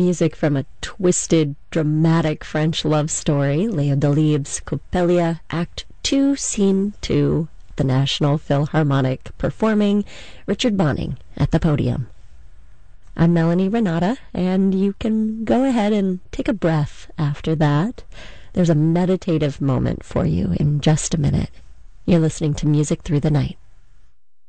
Music from a twisted, dramatic French love story, Léo Delibes' Coppelia, Act 2, Scene 2, the National Philharmonic, performing Richard Bonning at the podium. I'm Melanie Renata, and you can go ahead and take a breath after that. There's a meditative moment for you in just a minute. You're listening to Music Through the Night.